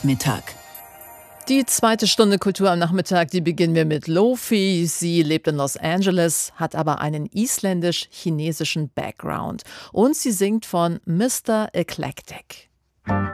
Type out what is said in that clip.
Nachmittag. Die zweite Stunde Kultur am Nachmittag, die beginnen wir mit Lofi. Sie lebt in Los Angeles, hat aber einen isländisch-chinesischen Background. Und sie singt von Mr. Eclectic.